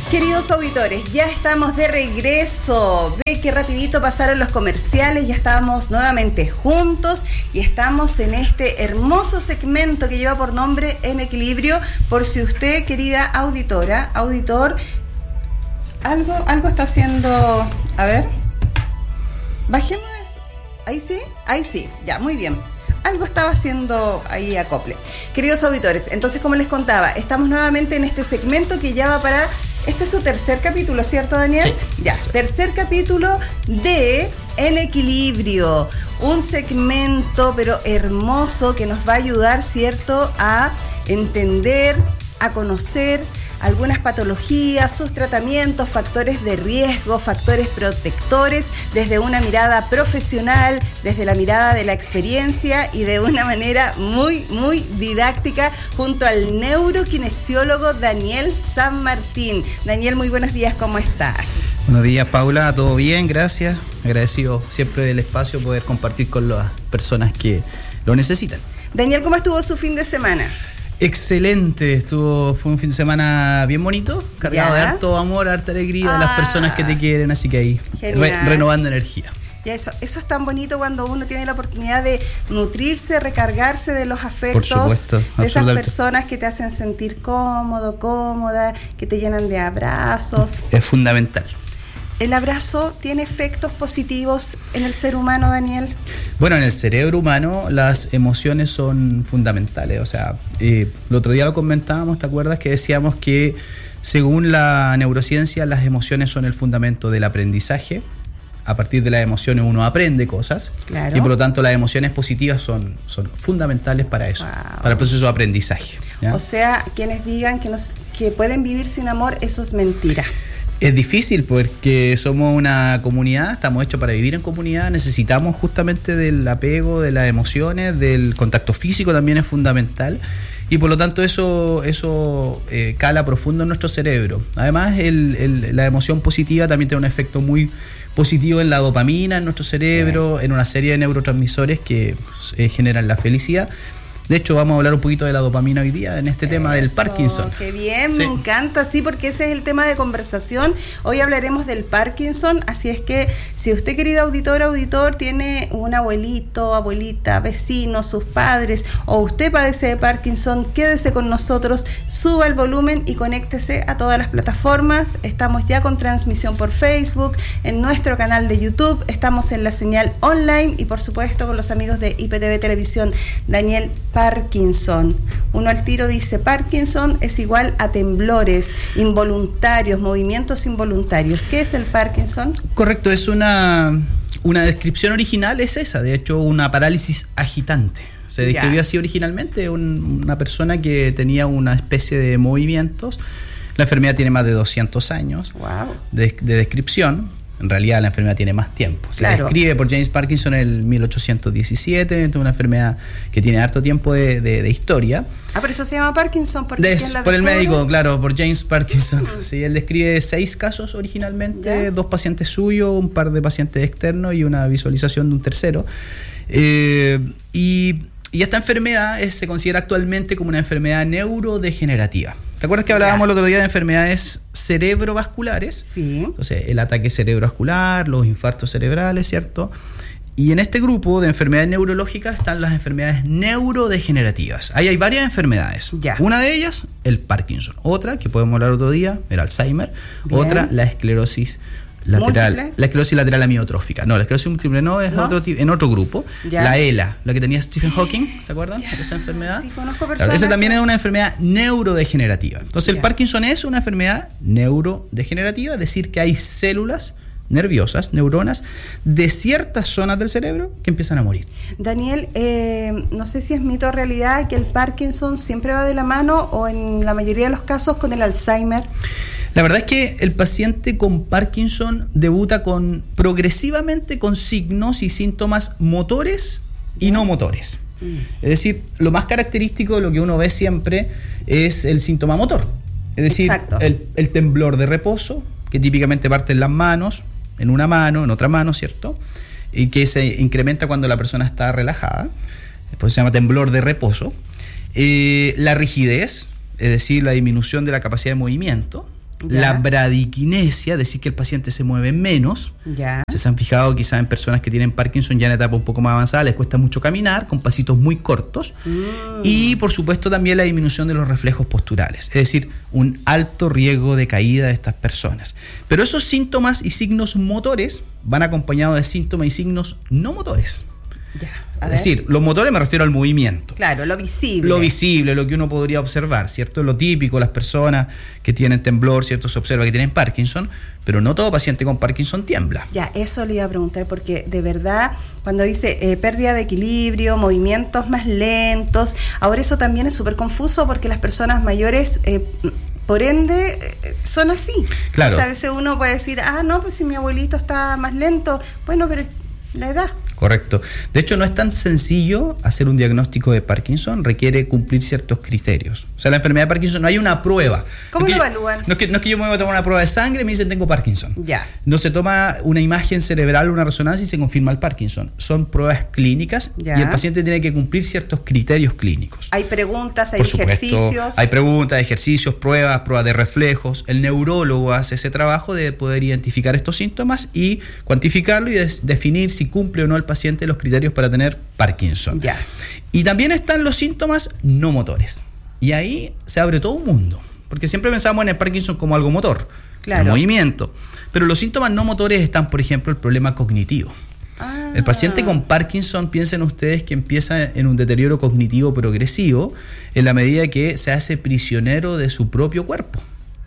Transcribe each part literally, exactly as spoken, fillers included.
Queridos auditores, ya estamos de regreso. Ve que rapidito pasaron los comerciales, ya estamos nuevamente juntos y estamos en este hermoso segmento que lleva por nombre En Equilibrio. Por si usted, querida auditora, auditor, algo, algo está haciendo... A ver, bajemos eso. Ahí sí, ahí sí, ya, muy bien. Algo estaba haciendo ahí acople. Queridos auditores, entonces como les contaba, estamos nuevamente en este segmento que ya va para... Este es su tercer capítulo, ¿cierto, Daniel? Sí. Ya, tercer capítulo de En Equilibrio. Un segmento, pero hermoso, que nos va a ayudar, ¿cierto?, a entender, a conocer algunas patologías, sus tratamientos, factores de riesgo, factores protectores, desde una mirada profesional, desde la mirada de la experiencia y de una manera muy, muy didáctica, junto al neurokinesiólogo Daniel San Martín. Daniel, muy buenos días, ¿cómo estás? Buenos días, Paula, todo bien, gracias. Agradecido siempre del espacio poder compartir con las personas que lo necesitan. Daniel, ¿cómo estuvo su fin de semana? Excelente, estuvo, fue un fin de semana bien bonito, cargado ¿Ya? de harto amor, harta alegría, ah, de las personas que te quieren, así que ahí, re, renovando energía. Y eso, eso es tan bonito cuando uno tiene la oportunidad de nutrirse, recargarse de los afectos, por supuesto, de esas personas que te hacen sentir cómodo, cómoda, que te llenan de abrazos. Es fundamental. ¿El abrazo tiene efectos positivos en el ser humano, Daniel? Bueno, en el cerebro humano las emociones son fundamentales. O sea, eh, el otro día lo comentábamos, ¿te acuerdas? Que decíamos que según la neurociencia las emociones son el fundamento del aprendizaje. A partir de las emociones uno aprende cosas. Claro. Y por lo tanto las emociones positivas son, son fundamentales para eso, wow. Para el proceso de aprendizaje, ¿ya? O sea, quienes digan que, nos, que pueden vivir sin amor, eso es mentira. Es difícil porque somos una comunidad, estamos hechos para vivir en comunidad, necesitamos justamente del apego, de las emociones, del contacto físico también es fundamental y por lo tanto eso, eso eh, cala profundo en nuestro cerebro. Además el, el, la emoción positiva también tiene un efecto muy positivo en la dopamina, en nuestro cerebro, sí. En una serie de neurotransmisores que eh, generan la felicidad. De hecho, vamos a hablar un poquito de la dopamina hoy día en este Eso, tema del Parkinson. ¡Qué bien! Sí. Me encanta, sí, porque ese es el tema de conversación. Hoy hablaremos del Parkinson, así es que si usted, querido auditor, auditor, tiene un abuelito, abuelita, vecino, sus padres, o usted padece de Parkinson, quédese con nosotros, suba el volumen y conéctese a todas las plataformas. Estamos ya con transmisión por Facebook, en nuestro canal de YouTube, estamos en la señal online y por supuesto con los amigos de I P T V Televisión. Daniel, Parkinson. Uno al tiro dice Parkinson es igual a temblores involuntarios, movimientos involuntarios. ¿Qué es el Parkinson? Correcto, es una, una descripción original, es esa, de hecho una parálisis agitante. Se describió ya. Así originalmente, un, una persona que tenía una especie de movimientos. La enfermedad tiene más de doscientos años wow. de, de descripción. En realidad la enfermedad tiene más tiempo. Se claro. describe por James Parkinson en el mil ochocientos diecisiete, es una enfermedad que tiene harto tiempo de, de, de historia. Ah, pero eso se llama Parkinson porque de, ¿quién la por descubre? el médico, claro, por James Parkinson. Mm. Sí, él describe seis casos originalmente, ¿ya? Dos pacientes suyos, un par de pacientes externos y una visualización de un tercero. Eh, y, y esta enfermedad es, se considera actualmente como una enfermedad neurodegenerativa. ¿Te acuerdas que hablábamos el otro día de enfermedades cerebrovasculares? Sí. Entonces, el ataque cerebrovascular, los infartos cerebrales, ¿cierto? Y en este grupo de enfermedades neurológicas están las enfermedades neurodegenerativas. Ahí hay varias enfermedades. Ya. Una de ellas, el Parkinson. Otra, que podemos hablar otro día, el Alzheimer. Bien. Otra, la esclerosis lateral, ¿múltiple? La esclerosis lateral amiotrófica. No, la esclerosis múltiple no, es ¿no? Otro, en otro grupo. Ya. La ELA, la que tenía Stephen Hawking, ¿se acuerdan? Ya. De esa enfermedad. Sí, conozco personas. Claro, esa también es una enfermedad neurodegenerativa. Entonces, ya. El Parkinson es una enfermedad neurodegenerativa, es decir, que hay células nerviosas, neuronas, de ciertas zonas del cerebro que empiezan a morir. Daniel, eh, no sé si es mito o realidad que el Parkinson siempre va de la mano o en la mayoría de los casos con el Alzheimer. La verdad es que el paciente con Parkinson debuta con progresivamente con signos y síntomas motores y no motores. Mm. Es decir, lo más característico, lo que uno ve siempre, es el síntoma motor. Es decir, el, el temblor de reposo, que típicamente parte en las manos, en una mano, en otra mano, ¿cierto? Y que se incrementa cuando la persona está relajada. Después se llama temblor de reposo. Eh, la rigidez, es decir, la disminución de la capacidad de movimiento. Ya. La bradiquinesia, decir que el paciente se mueve menos. Ya. Se han fijado quizás en personas que tienen Parkinson ya en etapa un poco más avanzada, les cuesta mucho caminar, con pasitos muy cortos. Mm. Y por supuesto también la disminución de los reflejos posturales, es decir, un alto riesgo de caída de estas personas. Pero esos síntomas y signos motores van acompañados de síntomas y signos no motores. Ya. Es decir, los motores me refiero al movimiento. Claro, lo visible. Lo visible, lo que uno podría observar, ¿cierto? Lo típico, las personas que tienen temblor, ¿cierto? Se observa que tienen Parkinson, pero no todo paciente con Parkinson tiembla. Ya, eso le iba a preguntar, porque de verdad, cuando dice eh, pérdida de equilibrio, movimientos más lentos, ahora eso también es súper confuso porque las personas mayores... Eh, Por ende, son así. Claro. O sea, a veces uno puede decir, ah, no, pues si mi abuelito está más lento, bueno, pero la edad. Correcto. De hecho, no es tan sencillo hacer un diagnóstico de Parkinson, requiere cumplir ciertos criterios. O sea, la enfermedad de Parkinson no hay una prueba. ¿Cómo no lo yo, evalúan? No es, que, no es que yo me voy a tomar una prueba de sangre y me dicen tengo Parkinson. Ya. No se toma una imagen cerebral, una resonancia y se confirma el Parkinson. Son pruebas clínicas ya. Y el paciente tiene que cumplir ciertos criterios clínicos. Hay preguntas, hay Por supuesto, ejercicios. Hay preguntas, ejercicios, pruebas, pruebas de reflejos. El neurólogo hace ese trabajo de poder identificar estos síntomas y cuantificarlo y des- definir si cumple o no el paciente los criterios para tener Parkinson. Ya. Y también están los síntomas no motores. Y ahí se abre todo un mundo. Porque siempre pensamos en el Parkinson como algo motor, claro. el movimiento. Pero los síntomas no motores están, por ejemplo, el problema cognitivo. Ah. El paciente con Parkinson, piensen ustedes que empieza en un deterioro cognitivo progresivo en la medida que se hace prisionero de su propio cuerpo.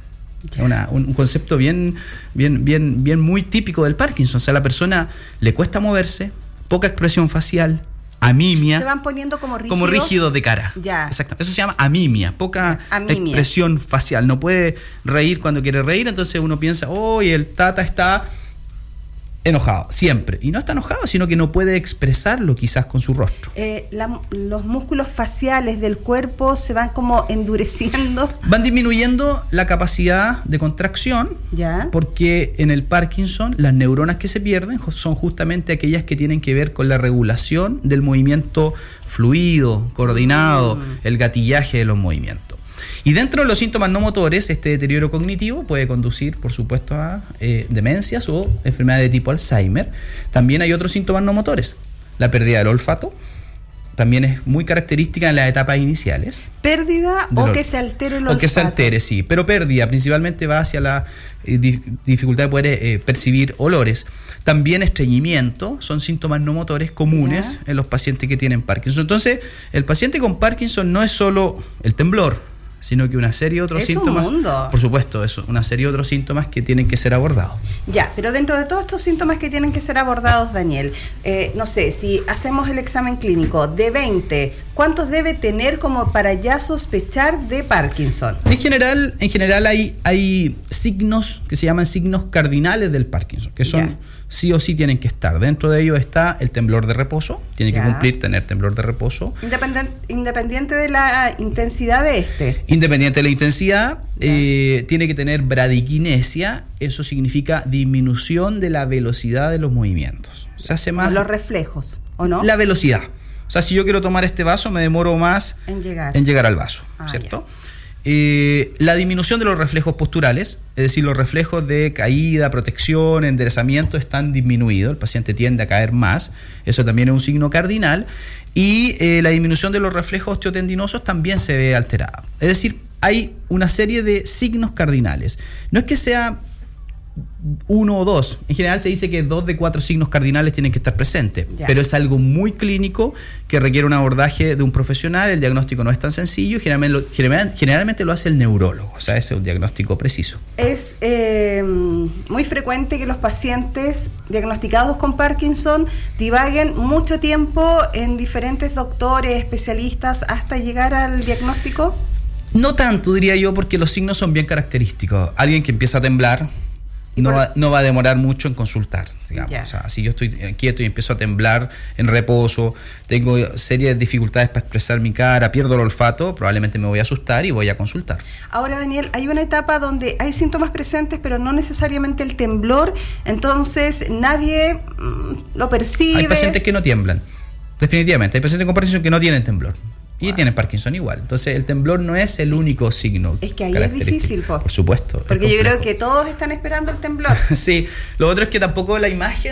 Una, un, un concepto bien, bien, bien, bien muy típico del Parkinson. O sea, a la persona le cuesta moverse, poca expresión facial, amimia. Se van poniendo como rígidos. Como rígidos de cara. Ya. Exacto. Eso se llama amimia, poca amimia. expresión facial. No puede reír cuando quiere reír, entonces uno piensa, oh, el tata está enojado, siempre. Y no está enojado, sino que no puede expresarlo quizás con su rostro. Eh, la, los músculos faciales del cuerpo se van como endureciendo. Van disminuyendo la capacidad de contracción, ya. Porque en el Parkinson las neuronas que se pierden son justamente aquellas que tienen que ver con la regulación del movimiento fluido, coordinado, mm. el gatillaje de los movimientos. Y dentro de los síntomas no motores, este deterioro cognitivo puede conducir, por supuesto, a eh, demencias o enfermedades de tipo Alzheimer. También hay otros síntomas no motores. La pérdida del olfato también es muy característica en las etapas iniciales. ¿Pérdida o que se altere el olfato? O que se altere, sí. Pero pérdida principalmente va hacia la eh, di- dificultad de poder eh, percibir olores. También estreñimiento son síntomas no motores comunes ¿ya? En los pacientes que tienen Parkinson. Entonces, el paciente con Parkinson no es solo el temblor, sino que una serie de otros es síntomas. Un mundo. Por supuesto, eso, una serie de otros síntomas que tienen que ser abordados. Ya, pero dentro de todos estos síntomas que tienen que ser abordados, Daniel, eh, no sé, si hacemos el examen clínico de veinte, ¿cuántos debe tener como para ya sospechar de Parkinson? En general, en general hay, hay signos que se llaman signos cardinales del Parkinson, que son ya. Sí o sí tienen que estar. Dentro de ellos está el temblor de reposo, tiene ya. que cumplir tener temblor de reposo. Independent, independiente de la intensidad de este. Independiente de la intensidad, eh, tiene que tener bradiquinesia, eso significa disminución de la velocidad de los movimientos. Se hace más... O los reflejos, ¿o no? La velocidad. O sea, si yo quiero tomar este vaso, me demoro más en llegar, en llegar al vaso, ah, ¿cierto? Eh, la disminución de los reflejos posturales, es decir, los reflejos de caída, protección, enderezamiento están disminuidos, el paciente tiende a caer más, eso también es un signo cardinal, y eh, la disminución de los reflejos osteotendinosos también se ve alterada. Es decir, hay una serie de signos cardinales. No es que sea uno o dos. En general se dice que dos de cuatro signos cardinales tienen que estar presentes, ya. Pero es algo muy clínico que requiere un abordaje de un profesional. El diagnóstico no es tan sencillo, generalmente lo, generalmente, generalmente lo hace el neurólogo, o sea, ese es un diagnóstico preciso. Es eh, muy frecuente que los pacientes diagnosticados con Parkinson divaguen mucho tiempo en diferentes doctores, especialistas, hasta llegar al diagnóstico. No tanto, diría yo, porque los signos son bien característicos. Alguien que empieza a temblar No va, no va a demorar mucho en consultar, digamos. O sea, si yo estoy quieto y empiezo a temblar en reposo, tengo serias dificultades para expresar mi cara, pierdo el olfato, probablemente me voy a asustar y voy a consultar. Ahora, Daniel, hay una etapa donde hay síntomas presentes, pero no necesariamente el temblor, entonces nadie mmm, lo percibe. Hay pacientes que no tiemblan, definitivamente. Hay pacientes con Parkinson que no tienen temblor. Y wow. tienen Parkinson igual. Entonces el temblor no es el único signo. Es que ahí es difícil, po. Por supuesto. Porque yo creo que todos están esperando el temblor. Sí, lo otro es que tampoco la imagen